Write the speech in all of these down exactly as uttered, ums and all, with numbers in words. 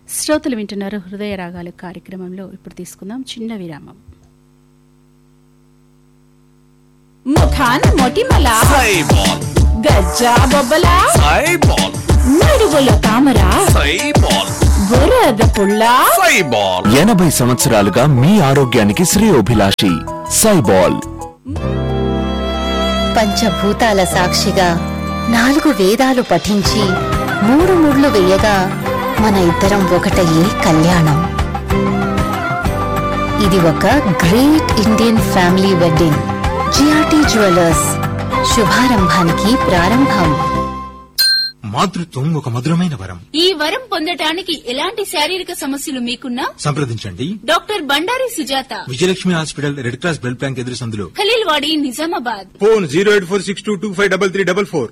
శ్రోతలు వింటున్నారు హృదయ రాగాలు కార్యక్రమంలో. ఇప్పుడు తీసుకుందాం చిన్న విరామం. ముఖాన్ మొటిమల సైబాల్, గజ్జా బొబ్బల సైబాల్, నడువుల తామర సైబాల్, బురద పుల్ల సైబాల్. ఎనభై సంవత్సరాలుగా మీ ఆరోగ్యానికి శ్రేయోభిలాషి సైబాల్. పంచభూతాల సాక్షిగా నాలుగు వేదాలు పఠించి మూడు ముళ్ళు వేయగా మన ఇద్దరం ఒకటయ్యే కళ్యాణం. ఇది ఒక great Indian family wedding. GRT jewellers, శుభారంభానికి ప్రారంభం. మాతృత్వం ఒక మధురమైన వరం. ఈ వరం పొందటానికి ఎలాంటి శారీరక సమస్యలు మీకున్నా సంప్రదించండి doctor Bandari Sujatha, Vijayalakshmi hospital, red cross blood bank ఎదురు సందులో. Khaleelwadi, Nizamabad. Phone zero eight four six two two five double three double four.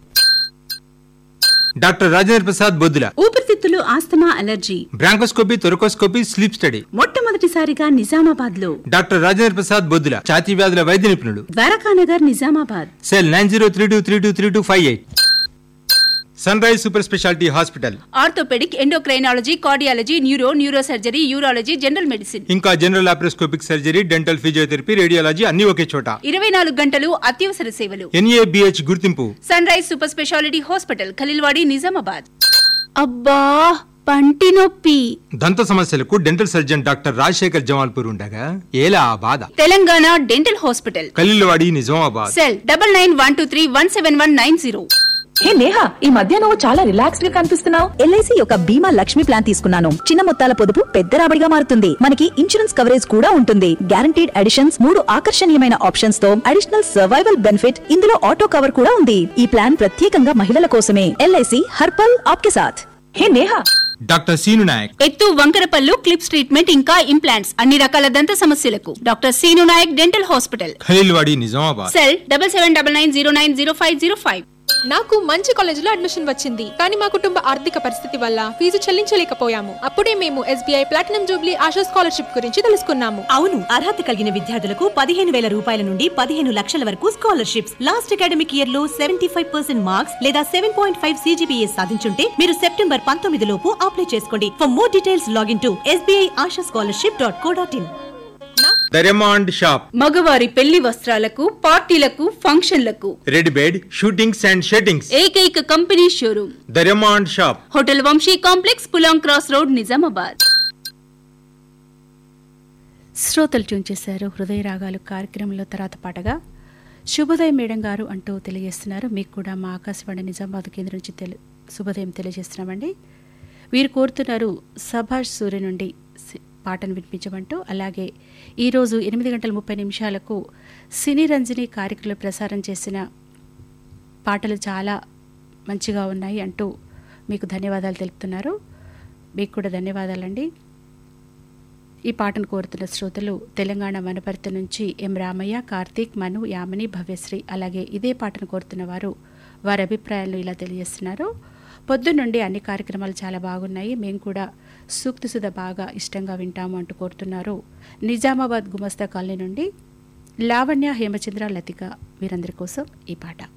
Doctor Rajendra Prasad Boddula, ఊపిరితిత్తులు, asthma, allergy, bronchoscopy, thoracoscopy, sleep study. మొట్టమొదటిసారిగా నిజామాబాద్ లో డాక్టర్ రాజేంద్ర ప్రసాద్ బొద్దుల, ఛాతీ వ్యాధుల వైద్య నిపుణుడు. Dwarakanagar, Nizamabad. Cell nine zero three two three two three two five eight. Sun rise super speciality hospital, orthopaedic, endocrinology, cardiology, neuro, neuro surgery, urology, general medicine, ఇంకా general laparoscopic surgery, dental, physiotherapy, radiology అన్ని ఒకే చోట. ఇరవై నాలుగు గంటలు అత్యవసర సేవలు. NABH గుర్తింపు. Sun rise super speciality hospital, Khaleelwadi, Nizamabad. అబ్బా పంటి నొప్పి. దంత సమస్యలకు dental surgeon doctor Rajasekhar Jamalpur ఉండగా ఏలా ఆ బాధ. Telangana dental hospital, Khaleelwadi, Nizamabad. Cell double nine one two three one seven one nine zero. హే నేహా, ఈ మధ్య నువ్వు చాలా రిలాక్స్డ్ గా కనిపిస్తున్నావు. ఎల్ఐసి యొక్క బీమా లక్ష్మి ప్లాన్ తీసుకున్నాను. చిన్న మొత్తాల పొదుపు పెద్ద రాబడిగా మారుతుంది. మనకి ఇన్సూరెన్స్ కవరేజ్ కూడా ఉంటుంది. గ్యారంటీడ్ అడిషన్స్, మూడు ఆకర్షణీయమైన ఆప్షన్స్ తో అడిషనల్ సర్వైవల్ బెనిఫిట్. ఇందులో ఆటో కవర్ కూడా ఉంది. ఈ ప్లాన్ ప్రత్యేకంగా మహిళల కోసమే. ఎల్ఐసి హర్పల్ ఆప్కే సాథ్. హే నేహా, డాక్టర్ సీను నాయక్, ఎత్తు, వంకరపల్లు, క్లిప్స్ ట్రీట్మెంట్, ఇంకా ఇంప్లాంట్స్, అన్ని రకాల దంత సమస్యలకు doctor scene Naik dental hospital, Khaleelwadi, Nizamabad. Cell double seven double nine zero nine zero five zero five. నాకు మంచి కాలేజీలో అడ్మిషన్ వచ్చింది, కానీ మా కుటుంబ ఆర్థిక పరిస్థితి వల్ల ఫీజు చెల్లించలేకపోయాము. అప్పుడే మేము SBI platinum Jubilee ASHA scholarship గురించి తెలుసుకున్నాము. అవును, అర్హత కలిగిన విద్యార్థులకు పదిహేను వేల రూపాయల నుండి పదిహేను లక్షల వరకు స్కాలర్షిప్స్. లాస్ట్ అకాడమిక్ ఇయర్ లో సెవెంటీ ఫైవ్ పర్సెంట్ మార్క్స్ లేదా సెవెన్ పాయింట్ ఫైవ్ సీజీపీఏ సాధించుంటే మీరు సెప్టెంబర్ పంతొమ్మిది లోపు అప్లై చేసుకోండి. For more details login to SBI ASHA scholarship dot co dot in. Diamond shop, మగవారి పెళ్లి వస్త్రాలకు, పార్టీలకు, ఫంక్షన్లకు రెడ్ బెడ్, షూటింగ్స్ అండ్ షెట్టింగ్స్ ఏకైక company showroom diamond shop, hotel Vamsi complex, Pulang cross road, Nizamabad. శ్రోతలు ట్యూన్ చేశారు హృదయ రాగాలు కార్యక్రమంలో. తర్వాత పాటగా శుభోదయం మేడం గారు అంటూ తెలియజేస్తున్నారు. మీకు కూడా మా ఆకాశవాణి నిజామాబాద్ కేంద్రం నుంచి తెలి శుభోదయం తెలియజేస్తున్నామండి. వీరు కోరుతున్నారు సభాష్ సూర్య నుండి పాటను వినిపించమంటూ. అలాగే ఈరోజు ఎనిమిది గంటల ముప్పై నిమిషాలకు సినీ రంజని కార్యక్రమంలో ప్రసారం చేసిన పాటలు చాలా మంచిగా ఉన్నాయి అంటూ మీకు ధన్యవాదాలు తెలుపుతున్నారు. మీకు కూడా ధన్యవాదాలండి. ఈ పాటను కోరుతున్న శ్రోతలు తెలంగాణ వనపర్తి నుంచి ఎం రామయ్య, కార్తీక్, మను, యామిని, భవ్యశ్రీ. అలాగే ఇదే పాటను కోరుతున్న వారు వారి అభిప్రాయాలను ఇలా తెలియజేస్తున్నారు. పొద్దున్నుండి అన్ని కార్యక్రమాలు చాలా బాగున్నాయి, మేము కూడా సూక్తి సుధ బాగా ఇష్టంగా వింటాము అంటూ కోరుతున్నారు. నిజామాబాద్ గుమస్తా కాలనీ నుండి లావణ్య, హేమచంద్ర, లతిక వీరందరి కోసం ఈ పాట.